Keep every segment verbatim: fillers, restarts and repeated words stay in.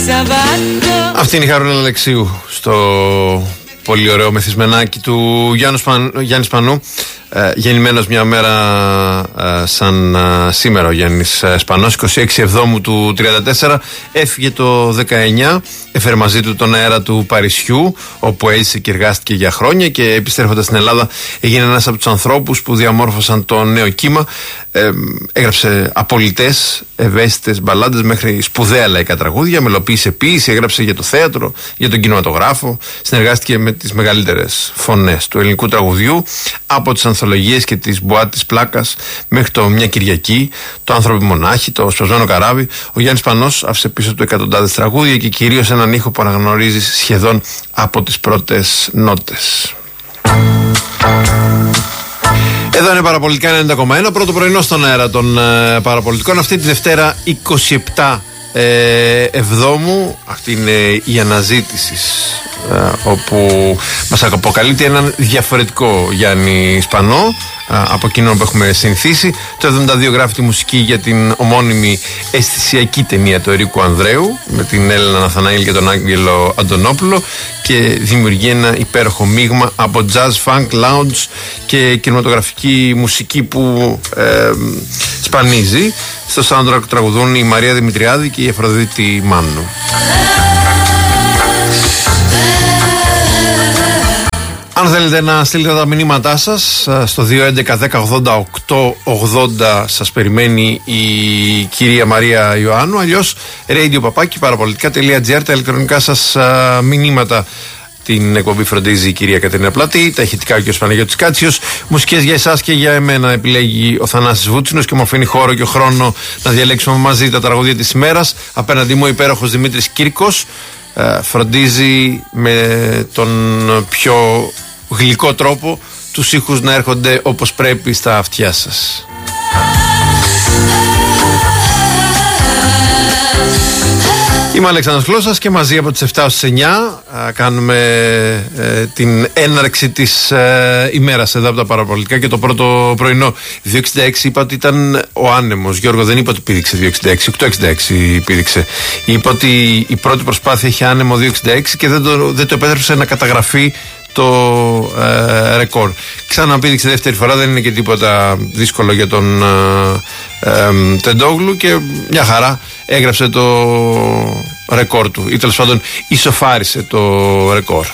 Σαββάτο. Αυτή είναι η Χαρούλα Αλεξίου στο πολύ ωραίο μεθυσμενάκι του Γιάννου Σπαν, Γιάννη Σπανού. Ε, γεννημένος μια μέρα ε, σαν ε, σήμερα ο Γιάννης ε, Σπανός, είκοσι έξι Εβδόμου του τριάντα τέσσερα, έφυγε το δεκαεννιά, έφερε μαζί του τον αέρα του Παρισιού, όπου έζησε και εργάστηκε για χρόνια, και επιστρέφοντας στην Ελλάδα έγινε ένας από τους ανθρώπους που διαμόρφωσαν το νέο κύμα. Ε, έγραψε απολυτές, ευαίσθητες μπαλάντες μέχρι σπουδαία λαϊκά τραγούδια, μελοποίησε ποίηση, έγραψε για το θέατρο, για τον κινηματογράφο, συνεργάστηκε με τις μεγαλύτερες φωνές του ελληνικού τραγουδιού, από τις ανθολογίες και τις μπουάτ της Πλάκας μέχρι το Μια Κυριακή, το Άνθρωποι Μονάχοι, το Σπασμένο Καράβι. Ο Γιάννης Σπανός άφησε πίσω του εκατοντάδες τραγούδια και κυρίως έναν ήχο που αναγνωρίζει σχεδόν από τις πρώτες νότες. Εδώ είναι Παραπολιτικά ενενήντα κόμμα ένα, πρώτο πρωινό στον αέρα των ε, Παραπολιτικών. Αυτή τη Δευτέρα είκοσι επτά ε, Εβδόμου. Αυτή είναι η αναζήτηση, ε, όπου μας αποκαλύπτει έναν διαφορετικό Γιάννη Σπανό ε, από εκείνον που έχουμε συνηθίσει. Το εβδομήντα δύο γράφει τη μουσική για την ομώνυμη αισθησιακή ταινία του Ερίκου Ανδρέου με την Έλληνα Ναθαναήλ και τον Άγγελο Αντωνόπουλο, και δημιουργεί ένα υπέροχο μείγμα από jazz, funk, lounge και κινηματογραφική μουσική που ε, σπανίζει. Στο soundtrack τραγουδούν η Μαρία Δημητριάδη και η Αφροδίτη Μάνου. Αν θέλετε να στείλετε τα μηνύματά σας στο δύο έντεκα δέκα ογδόντα οκτώ ογδόντα, σας περιμένει η κυρία Μαρία Ιωάννου. Αλλιώς radio παπάκι παραπολιτικά τελεία τζι άρ, τα ηλεκτρονικά σας α, μηνύματα. Την εκπομπή φροντίζει η κυρία Κατερίνα Πλατή, τα ηχητικά ο κ. Παναγιώτης Κάτσιος, μουσικές για εσάς και για εμένα επιλέγει ο Θανάσης Βούτσινος, και μου αφήνει χώρο και χρόνο να διαλέξουμε μαζί τα τραγούδια της ημέρας. Απέναντί μου ο υπέροχος Δημήτρης Κύρκος, ε, φροντίζει με τον πιο γλυκό τρόπο τους ήχους να έρχονται όπως πρέπει στα αυτιά σας. Είμαι ο Αλέξανδρος Γλώσσας και μαζί από τις επτά ως τις εννιά α, κάνουμε ε, την έναρξη της ε, ημέρας εδώ από τα Παραπολιτικά, και το πρώτο πρωινό. δύο εξήντα έξι είπα ότι ήταν ο άνεμος. Γιώργο, δεν είπα ότι πήδηξε δύο εξήντα έξι, οκτώ εξήντα έξι πήδηξε. Είπα ότι η πρώτη προσπάθεια είχε άνεμο δύο εξήντα έξι και δεν το, δεν το επέτρεψε να καταγραφεί το ε, ρεκόρ. Ξαναπήδηξε δεύτερη φορά, δεν είναι και τίποτα δύσκολο για τον ε, ε, Τεντόγλου, και μια χαρά έγραψε το ρεκόρ του, ή τέλος πάντων ισοφάρισε το ρεκόρ.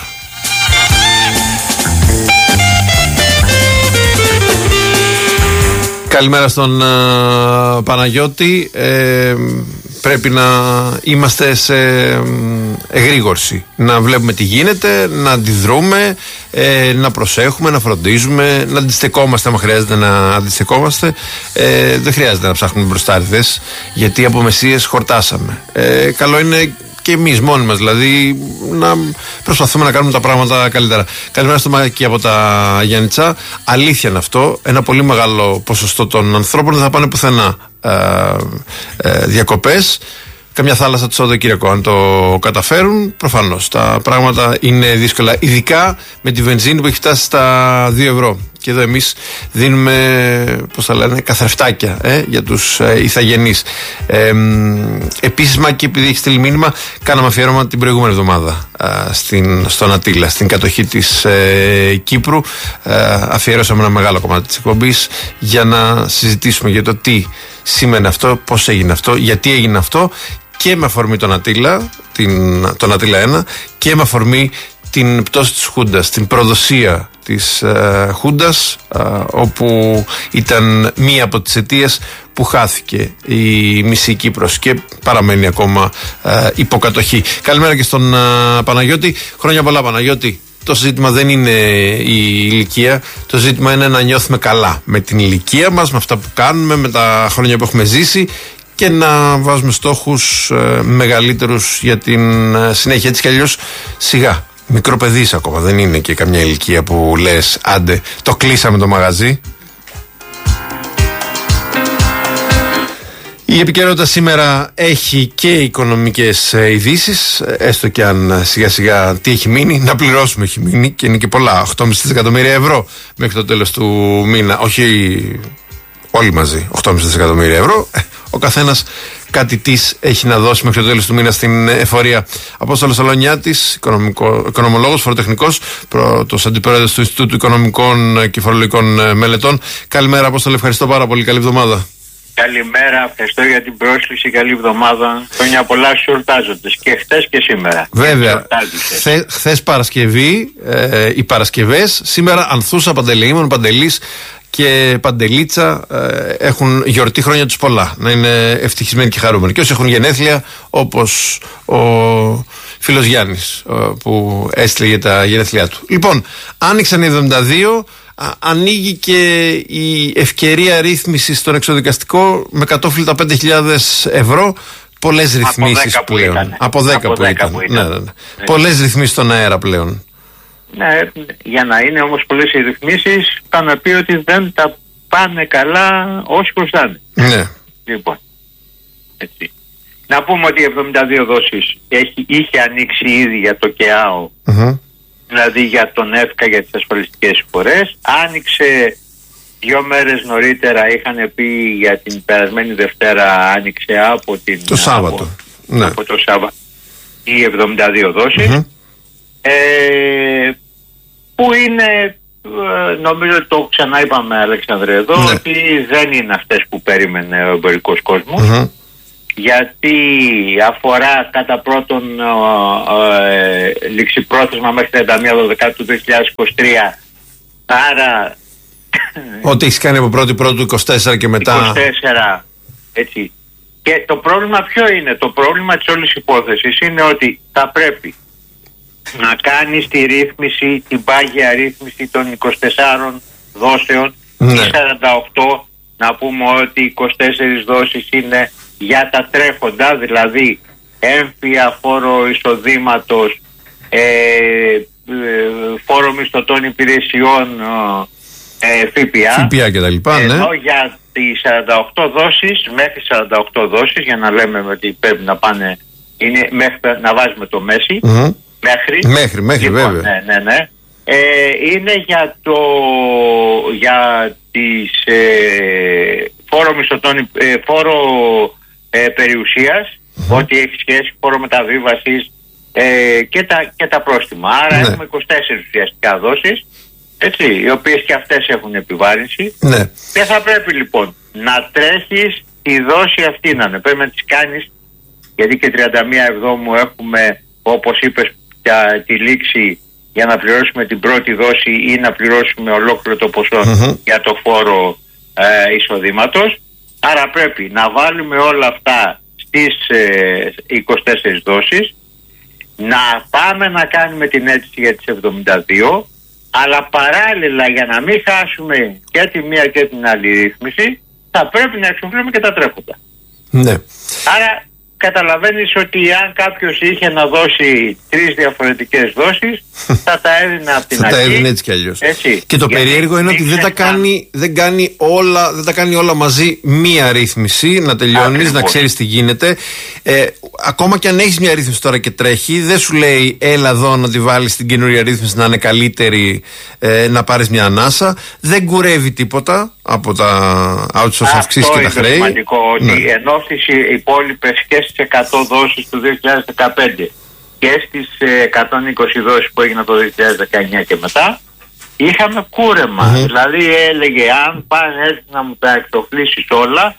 Καλημέρα στον uh, Παναγιώτη. Ε, πρέπει να είμαστε σε εγρήγορση, να βλέπουμε τι γίνεται, να αντιδρούμε, ε, να προσέχουμε, να φροντίζουμε, να αντιστεκόμαστε άμα χρειάζεται να αντιστεκόμαστε. Ε, δεν χρειάζεται να ψάχνουμε μπροστάριδες, γιατί από μεσίες χορτάσαμε. Ε, καλό είναι και εμείς μόνοι μας, δηλαδή, να προσπαθούμε να κάνουμε τα πράγματα καλύτερα. Καλημέρα στο Μάκη από τα Γιάννητσά. Αλήθεια είναι αυτό. Ένα πολύ μεγάλο ποσοστό των ανθρώπων δεν θα πάνε πουθενά ε, ε, διακοπές. Καμιά θάλασσα το Σαββατοκύριακο, αν το καταφέρουν. Προφανώς τα πράγματα είναι δύσκολα, ειδικά με τη βενζίνη που έχει φτάσει στα δύο ευρώ. Και εδώ εμείς δίνουμε, πώς θα λένε, καθρεφτάκια ε, για τους ε, ηθαγενείς. Ε, επίσης, Μάκη, επειδή έχει στείλει μήνυμα, κάναμε αφιέρωμα την προηγούμενη εβδομάδα ε, στην, στον Αττήλα, στην κατοχή της ε, Κύπρου. Ε, αφιέρωσαμε ένα μεγάλο κομμάτι της εκπομπής για να συζητήσουμε για το τι σήμαινε αυτό, πώς έγινε αυτό, γιατί έγινε αυτό, και με αφορμή τον Αττήλα, την, τον Αττήλα ένα, και με αφορμή την πτώση της Χούντας, την προδοσία της ε, Χούντας, ε, όπου ήταν μία από τις αιτίες που χάθηκε η μισή Κύπρος και παραμένει ακόμα ε, υποκατοχή. Καλημέρα και στον ε, Παναγιώτη. Χρόνια πολλά, Παναγιώτη. Το ζήτημα δεν είναι η ηλικία, το ζήτημα είναι να νιώθουμε καλά με την ηλικία μας, με αυτά που κάνουμε, με τα χρόνια που έχουμε ζήσει, και να βάζουμε στόχους ε, μεγαλύτερους για την ε, συνέχεια. Έτσι κι αλλιώς, σιγά, μικρό παιδί είσαι ακόμα, δεν είναι και καμιά ηλικία που λες άντε το κλείσαμε το μαγαζί. Η επικαιρότητα σήμερα έχει και οικονομικές ειδήσεις, έστω και αν σιγά σιγά τι έχει μείνει, να πληρώσουμε έχει μείνει, και είναι και πολλά, οκτώ κόμμα πέντε δισεκατομμύρια ευρώ μέχρι το τέλος του μήνα, όχι όλοι μαζί, οκτώ κόμμα πέντε δισεκατομμύρια ευρώ, ο καθένας κάτι της έχει να δώσει μέχρι το τέλος του μήνα στην εφορία. Απόστολος Αλωνιάτης, οικονομολόγος, φοροτεχνικός, πρώτος αντιπρόεδρος του Ινστιτούτου Οικονομικών και Φορολογικών Μελετών. Καλημέρα, Απόστολε, ευχαριστώ πάρα πολύ. Καλή εβδομάδα. Καλημέρα, ευχαριστώ για την πρόσκληση. Καλή εβδομάδα. Χρόνια πολλά στους εορτάζοντες και χθες και σήμερα. Βέβαια. Χθε, χθες Παρασκευή, ε, οι Παρασκευές. Σήμερα Ανθούσα, Παντελεήμων, Παντελής και Παντελίτσα ε, έχουν γιορτή, χρόνια τους πολλά. Να είναι ευτυχισμένοι και χαρούμενοι. Και όσοι έχουν γενέθλια, όπως ο φίλος Γιάννης που έστειλε για τα γενέθλιά του. Λοιπόν, άνοιξαν οι εβδομήντα δύο. Ανοίγει και η ευκαιρία ρύθμισης στον εξωδικαστικό με κατόφλι τα πέντε χιλιάδες ευρώ. Πολλές ρυθμίσεις πλέον. Ήταν. Από δέκα που ήταν. Που ήταν. Ναι, ναι, ναι. Ναι. Πολλές ρυθμίσεις στον αέρα πλέον. Ναι, για να είναι όμως πολλές οι ρυθμίσεις, θα να πει ότι δεν τα πάνε καλά όσοι χρωστάνε. Ναι. Λοιπόν, έτσι. Να πούμε ότι οι εβδομήντα δύο δόσεις έχει, είχε ανοίξει ήδη για το ΚΕΑΟ. Mm-hmm. Δηλαδή για τον ΕΦΚΑ, για τις ασφαλιστικές εισφορές. Άνοιξε δύο μέρες νωρίτερα, είχαν πει για την περασμένη Δευτέρα, άνοιξε από την, το Σάββατο. Από, ναι. από το Σάββατο οι εβδομήντα δύο δόσεις. Mm-hmm. Ε, που είναι, νομίζω ότι το ξανά είπαμε, Αλέξανδρε, εδώ, ναι. ότι δεν είναι αυτές που περίμενε ο εμπορικός κόσμος. Mm-hmm. Γιατί αφορά κατά πρώτον ε, ε, ληξιπρόθεσμα μέχρι τριάντα μία Δεκεμβρίου του δύο χιλιάδες είκοσι τρία. Άρα ό,τι έχεις κάνει από πρώτη πρώτου είκοσι τέσσερα και μετά είκοσι τέσσερα, έτσι. Και το πρόβλημα ποιο είναι? Το πρόβλημα της όλης υπόθεσης είναι ότι θα πρέπει να κάνεις τη ρύθμιση, την πάγια ρύθμιση των είκοσι τεσσάρων δόσεων, ναι. σαράντα οκτώ, να πούμε ότι είκοσι τέσσερις δόσεις είναι για τα τρέχοντα, δηλαδή έμφυα, φόρο εισοδήματος, ε, ε, φόρο μισθωτών υπηρεσιών, ε, ΦΠΑ, ΦΠΑ και τα λοιπά, ναι. Ενώ για τις σαράντα οκτώ δόσεις, μέχρι σαράντα οκτώ δόσεις, για να λέμε ότι πρέπει να πάνε, είναι μέχρι να βάζουμε το μέση, mm-hmm. μέχρι, μέχρι, μέχρι λοιπόν, βέβαια. Ναι, ναι, ναι. Ε, είναι για το, για τις ε, φόρο μισθωτών, ε, φόρο Ε, περιουσίας, mm-hmm. ό,τι έχει σχέση, φόρο μεταβίβασης ε, και, τα, και τα πρόστιμα. Άρα ναι. έχουμε είκοσι τέσσερις ουσιαστικά δόσεις, έτσι, οι οποίες και αυτές έχουν επιβάρυνση. Ναι. Και θα πρέπει λοιπόν να τρέχεις τη δόση αυτή, να είναι. Πρέπει να τις κάνεις, γιατί και τριάντα μία Εβδόμου έχουμε, όπως είπες, για τη λήξη για να πληρώσουμε την πρώτη δόση ή να πληρώσουμε ολόκληρο το ποσό mm-hmm. για το φόρο ε, εισοδήματος. Άρα πρέπει να βάλουμε όλα αυτά στις ε, είκοσι τέσσερις δόσεις, να πάμε να κάνουμε την αίτηση για τις εβδομήντα δύο, αλλά παράλληλα, για να μην χάσουμε και τη μία και την άλλη ρύθμιση, θα πρέπει να εξοφλούμε και τα τρέχοντα. Ναι. Άρα καταλαβαίνεις ότι αν κάποιος είχε να δώσει τρεις διαφορετικές δόσεις, θα τα έδινε από την θα αρχή. Θα τα έδινε έτσι κι αλλιώς. Έτσι. Και το γιατί περίεργο είναι ότι δεν τα, κάνει, δεν, κάνει όλα, δεν τα κάνει όλα μαζί μία ρύθμιση, να τελειώνεις, να ξέρεις τι γίνεται. Ε, ακόμα και αν έχεις μία ρύθμιση τώρα και τρέχει, δεν σου λέει έλα εδώ να τη βάλεις την καινούρια ρύθμιση να είναι καλύτερη, ε, να πάρεις μια ανάσα. Δεν κουρεύει τίποτα από τα outsource αυξήσεις και τα χρέη. Αυτό είναι σημαντικό, ότι ναι. ενώ στις υπόλοιπες και στις εκατό δόσεις του δύο χιλιάδες δεκαπέντε και στις εκατόν είκοσι δόσεις που έγιναν το δύο χιλιάδες δεκαεννιά και μετά, είχαμε κούρεμα. Mm-hmm. Δηλαδή έλεγε, αν πάνε έτσι να μου τα εξοφλήσεις όλα,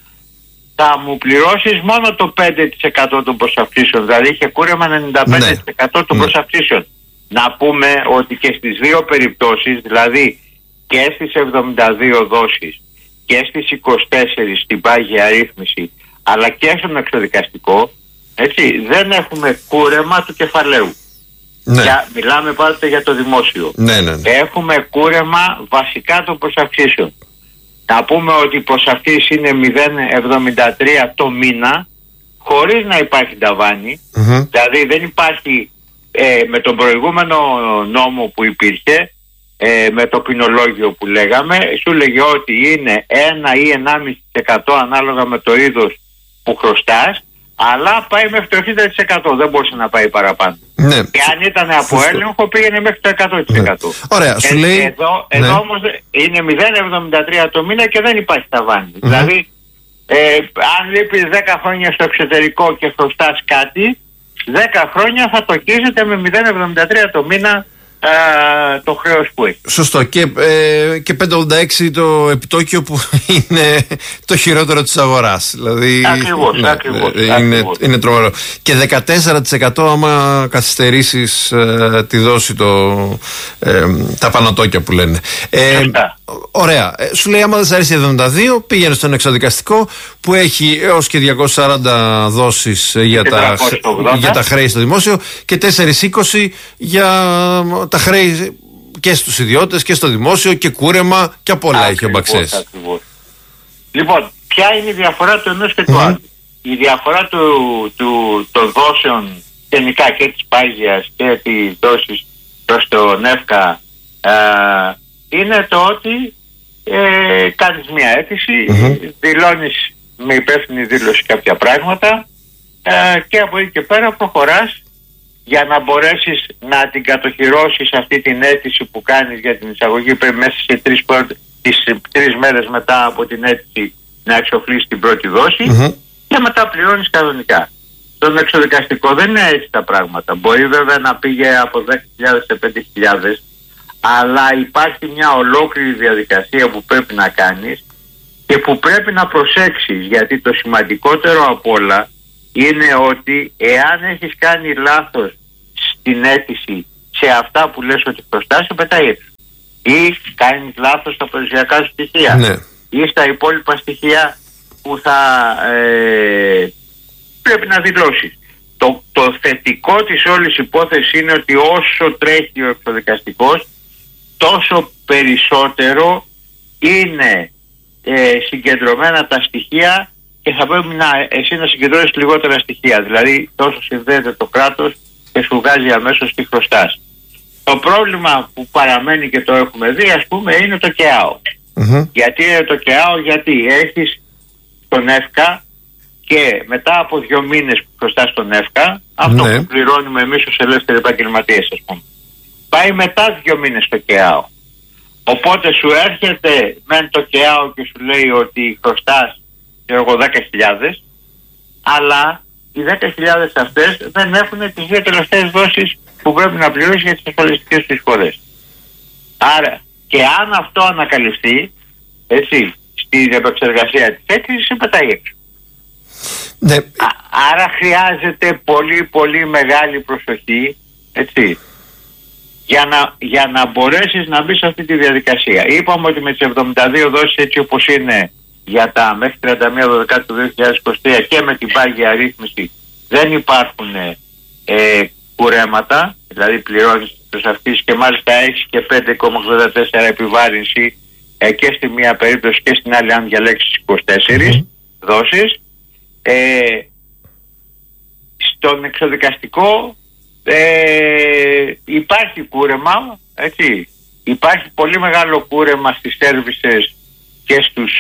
θα μου πληρώσεις μόνο το πέντε τοις εκατό των προσαυξήσεων. Δηλαδή είχε κούρεμα ενενήντα πέντε τοις εκατό ναι. των ναι. προσαυξήσεων. Να πούμε ότι και στις δύο περιπτώσεις, δηλαδή και στις εβδομήντα δύο δόσεις και στις είκοσι τέσσερις στην πάγια ρύθμιση, αλλά και στον εξωδικαστικό, έτσι, δεν έχουμε κούρεμα του κεφαλαίου. Ναι. Για, μιλάμε πάντοτε για το δημόσιο. Ναι, ναι, ναι. Έχουμε κούρεμα βασικά των προσαυξήσεων. Να πούμε ότι οι προσαυξήσεις είναι μηδέν κόμμα εβδομήντα τρία το μήνα, χωρίς να υπάρχει ταβάνι. Mm-hmm. Δηλαδή δεν υπάρχει ε, με τον προηγούμενο νόμο που υπήρχε, ε, με το ποινολόγιο που λέγαμε, σου λέγε ότι είναι ένα ή ενάμιση τοις εκατό ανάλογα με το είδος που χρωστάς, αλλά πάει μέχρι το εξήντα τοις εκατό, δεν μπορούσε να πάει παραπάνω. Ναι. Και αν ήταν από έλεγχο πήγαινε μέχρι το εκατό τοις εκατό. Ναι. Ωραία, σου ε, λέει... Εδώ, εδώ ναι. όμως είναι μηδέν κόμμα εβδομήντα τρία το μήνα και δεν υπάρχει ταβάνι. Mm-hmm. Δηλαδή Ε, αν λείπεις δέκα χρόνια στο εξωτερικό και χρωστάς κάτι, δέκα χρόνια θα τοκίζεται με μηδέν κόμμα εβδομήντα τρία το μήνα α, το χρέος που έχει. Σωστό. Και, ε, και πέντε κόμμα ογδόντα έξι το επιτόκιο που είναι το χειρότερο της αγοράς. Δηλαδή, ακριβώς, ναι, ακριβώς, είναι, ακριβώς. είναι τρομερό. Και δεκατέσσερα τοις εκατό άμα καθυστερήσεις ε, τη δόση το, ε, τα πανατόκια που λένε. Ε, ωραία. Ε, σου λέει άμα δεν σ' αρέσει εβδομήντα δύο πήγαινε στον εξοδικαστικό που έχει έως και διακόσιες σαράντα δόσεις για τα, για τα χρέη στο δημόσιο και τετρακόσιες είκοσι για τα χρέη και στους ιδιώτες και στο δημόσιο και κούρεμα και απ' όλα έχει ο Μπαξές. Λοιπόν, ποια είναι η διαφορά του ενός και του mm-hmm. άλλου? Η διαφορά του, του, των δόσεων γενικά και της πάγιας και της δόσης προς τον ΕΦΚΑ ε, είναι το ότι ε, κάνεις μια αίτηση, mm-hmm. δηλώνεις με υπεύθυνη δήλωση κάποια πράγματα ε, και από εκεί και πέρα προχωράς για να μπορέσεις να την κατοχυρώσεις αυτή την αίτηση που κάνεις για την εισαγωγή. Πρέπει μέσα σε τρεις, πρώτες, τις τρεις μέρες μετά από την αίτηση να εξοφλήσεις την πρώτη δόση mm-hmm. και μετά πληρώνεις κανονικά. Στον εξοδικαστικό δεν είναι έτσι τα πράγματα. Μπορεί βέβαια να πήγε από δέκα χιλιάδες σε πέντε χιλιάδες, αλλά υπάρχει μια ολόκληρη διαδικασία που πρέπει να κάνεις και που πρέπει να προσέξεις, γιατί το σημαντικότερο απ' όλα είναι ότι εάν έχεις κάνει λάθος στην αίτηση σε αυτά που λες ότι χρωστάς, σε πετάει έξω. Ή κάνεις λάθος στα περιουσιακά σου στοιχεία. Ναι. Ή στα υπόλοιπα στοιχεία που θα ε, πρέπει να δηλώσεις. Το, το θετικό της όλης υπόθεσης είναι ότι όσο τρέχει ο εξοδικαστικός, τόσο περισσότερο είναι ε, συγκεντρωμένα τα στοιχεία και θα πρέπει να, εσύ να συγκεντρώσεις λιγότερα στοιχεία. Δηλαδή τόσο συνδέεται το κράτος και σου βγάζει αμέσως τι χρωστάς. Το πρόβλημα που παραμένει και το έχουμε δει, ας πούμε, είναι το ΚΕΑΟ. Mm-hmm. Γιατί είναι το ΚΕΑΟ? Γιατί έχεις τον ΕΦΚΑ και μετά από δύο μήνες που χρωστάς τον ΕΦΚΑ, αυτό ναι. που πληρώνουμε εμείς ως ελεύθεροι επαγγελματίες, ας πούμε, πάει μετά δύο μήνες στο ΚΕΑΟ. Οπότε σου έρχεται μεν το ΚΕΑΟ και σου λέει ότι χρωστάς εγώ δέκα χιλιάδες, αλλά οι δέκα χιλιάδες αυτές δεν έχουν τις δύο τελευταίες δόσεις που πρέπει να πληρώσει για τις ασφαλιστικές του εισφορές. Άρα, και αν αυτό ανακαλυφθεί, έτσι, στην επεξεργασία της αίτησης, σε πετάει έξω. Ναι. Α, άρα χρειάζεται πολύ πολύ μεγάλη προσοχή, έτσι, για να, για να μπορέσεις να μπεις σε αυτή τη διαδικασία. Είπαμε ότι με τις εβδομήντα δύο δόσεις έτσι όπως είναι για τα μέχρι τριάντα μία Δεκεμβρίου του δύο χιλιάδες είκοσι τρία και με την πάγια αρρύθμιση δεν υπάρχουν ε, κουρέματα, δηλαδή πληρώνεις προς αυτής και μάλιστα έχεις και πέντε κόμμα ογδόντα τέσσερα επιβάρυνση ε, και στη μία περίπτωση και στην άλλη αν διαλέξεις είκοσι τέσσερις mm-hmm. δόσεις. Ε, στον εξοδικαστικό ε, υπάρχει κούρεμα, έτσι, υπάρχει πολύ μεγάλο κούρεμα στις σέρβισες και, στους,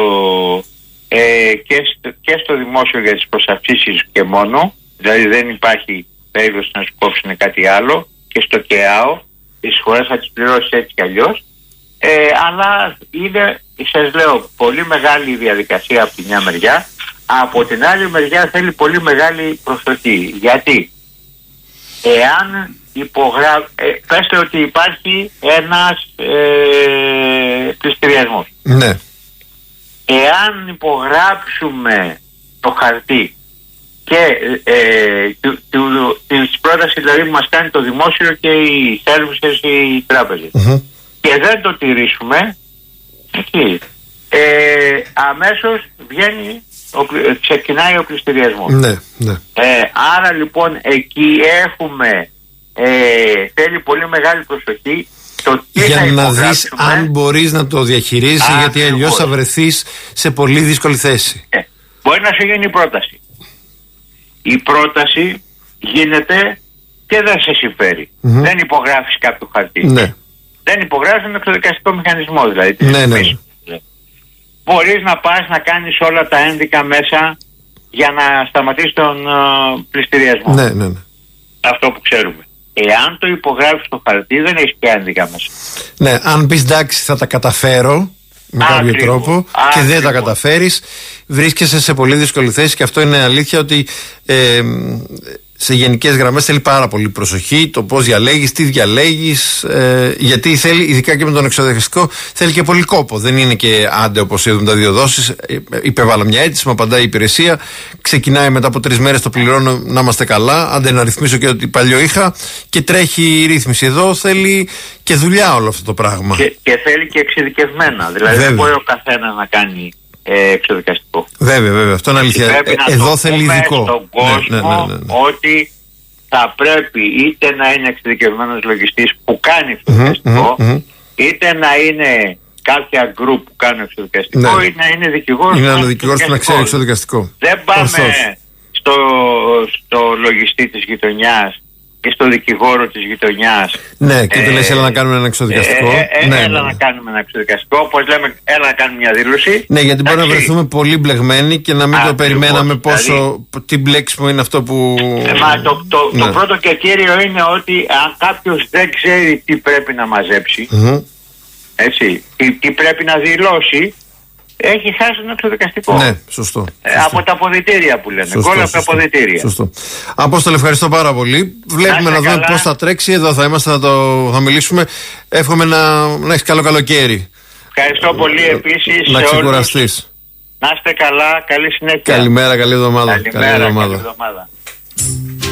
ε, και, στο, και στο δημόσιο για τις προσαυξήσεις και μόνο, δηλαδή δεν υπάρχει περίπτωση να σου κόψουν κάτι άλλο, και στο ΚΕΑΟ τις χώρες θα τις πληρώσεις έτσι κι αλλιώς, ε, αλλά είναι, σας λέω, πολύ μεγάλη διαδικασία από τη μια μεριά. Από την άλλη μεριά θέλει πολύ μεγάλη προσοχή. Γιατί εάν υπογράφει, ε, πέστε ότι υπάρχει ένας ε, πληστηριασμός. Ναι. Εάν υπογράψουμε το χαρτί και ε, του, του, της πρότασης δηλαδή που μας κάνει το δημόσιο και οι σέρβισες ή οι τράπεζες mm-hmm. και δεν το τηρήσουμε, εκεί, ε, αμέσως βγαίνει, ο, ξεκινάει ο πληστηριασμός. Ναι, ναι. Ε, άρα λοιπόν εκεί έχουμε ε, θέλει πολύ μεγάλη προσοχή το τι για θα να δεις αν μπορείς να το διαχειρίζεις, γιατί αλλιώς θα βρεθείς σε πολύ δύσκολη θέση. Ε, μπορεί να σου γίνει η πρόταση. Η πρόταση γίνεται και δεν σε συμφέρει. Mm-hmm. Δεν υπογράφεις κάποιο χαρτί. Ναι. Δεν υπογράφεις τον εξοδικαστικό μηχανισμό δηλαδή. Ναι, ναι. Μπορείς να πας να κάνεις όλα τα ένδικα μέσα για να σταματήσεις τον uh, πληστηριασμό. Ναι, ναι, ναι. Αυτό που ξέρουμε. Εάν το υπογράφεις στο χαρτί δεν έχεις και ένδικα μέσα. Ναι, αν πεις εντάξει θα τα καταφέρω, με κάποιο Άκριβο. τρόπο Άκριβο. και δεν τα καταφέρεις, βρίσκεσαι σε πολύ δύσκολη θέση, και αυτό είναι αλήθεια ότι ε, σε γενικές γραμμές θέλει πάρα πολύ προσοχή το πώς διαλέγεις, τι διαλέγεις, ε, γιατί θέλει, ειδικά και με τον εξοδευτικό, θέλει και πολύ κόπο. Δεν είναι και άντε όπως είδαμε τα δύο δόσεις. Υπέβαλα μια αίτηση, με απαντάει η υπηρεσία. Ξεκινάει μετά από τρεις μέρες, το πληρώνω, να είμαστε καλά. Άντε να ρυθμίσω και ό,τι παλιό είχα. Και τρέχει η ρύθμιση. Εδώ θέλει και δουλειά όλο αυτό το πράγμα. Και, και θέλει και εξειδικευμένα. Δηλαδή Βέβαια. δεν μπορεί ο καθένας να κάνει ε, εξοδικαστικό. Βέβαια, βέβαια. Αυτό είναι αλήθεια. Ε, εδώ θέλει ειδικό. Στον κόσμο ναι, ναι, ναι, ναι, ναι. ότι θα πρέπει είτε να είναι εξειδικευμένος λογιστής που κάνει εξοδικαστικό, mm-hmm, mm-hmm. είτε να είναι κάποια γκρουπ που κάνει εξοδικαστικό, ναι. ή να είναι δικηγόρος. Είναι ένα δικηγόρος που να ξέρει εξοδικαστικό. Δεν πάμε στο, στο λογιστή της γειτονιάς και στο δικηγόρο της γειτονιάς. Ναι, και του ε, λες έλα να κάνουμε ένα εξοδικαστικό. Ε, ε, ε, ναι, έλα ναι. να κάνουμε ένα εξοδικαστικό, όπως λέμε, έλα να κάνουμε μια δήλωση. Ναι, γιατί μπορεί να βρεθούμε πολύ μπλεγμένοι και να μην Α, το περιμέναμε πόσο. Δηλαδή, τι μπλέξιμο είναι αυτό που. Ε, μα, το, το, ναι. το πρώτο και κύριο είναι ότι αν κάποιος δεν ξέρει τι πρέπει να μαζέψει, mm-hmm. έτσι, τι, τι πρέπει να δηλώσει, έχει χάσει ένα εξοδικαστικό. Ναι, σωστό. Ε, σωστό. Από τα αποδυτήρια που λένε. Κόλλα από τα αποδυτήρια. Σωστό. Απόστολε, ευχαριστώ πάρα πολύ. Βλέπουμε να, να δούμε πώς θα τρέξει. Εδώ θα είμαστε, θα, το, θα μιλήσουμε. Εύχομαι να, να έχεις καλό καλοκαίρι. Ευχαριστώ πολύ επίσης. Να ξεκουραστείς. Να είστε καλά. Καλή συνέχεια. Καλημέρα, καλή εβδομάδα. Καλημέρα, καλή εβδομάδα.